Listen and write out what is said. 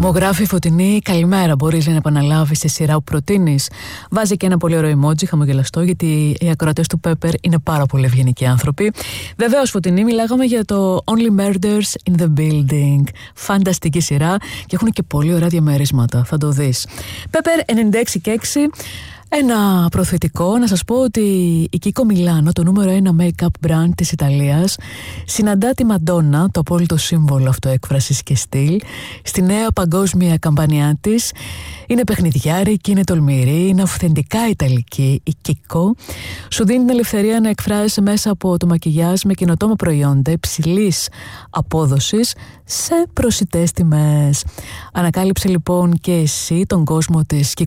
Μου γράφει η Φωτεινή, καλημέρα. Μπορείς να επαναλάβεις τη σειρά που προτείνεις? Βάζει και ένα πολύ ωραίο emoji, χαμογελαστό, γιατί οι ακροατές του Pepper είναι πάρα πολύ ευγενικοί άνθρωποι. Βεβαίως, Φωτεινή, μιλάγαμε για το Only Murders in the Building. Φανταστική σειρά και έχουν και πολύ ωραία διαμερίσματα. Θα το δεις. Pepper 96 και 6. Ένα προθετικό, να σας πω ότι η Kiko Milano, το νούμερο 1 make-up brand της Ιταλίας, συναντά τη Μαντόνα, το απόλυτο σύμβολο αυτοέκφρασης και στυλ, στη νέα παγκόσμια καμπανιά της. Είναι παιχνιδιάρικη, είναι τολμηρή, είναι αυθεντικά ιταλική. Η Kiko σου δίνει την ελευθερία να εκφράζεσαι μέσα από το μακιγιάζ με καινοτόμα προϊόντα υψηλής απόδοσης σε προσιτές τιμές. Ανακάλυψε λοιπόν και εσύ τον κόσμο της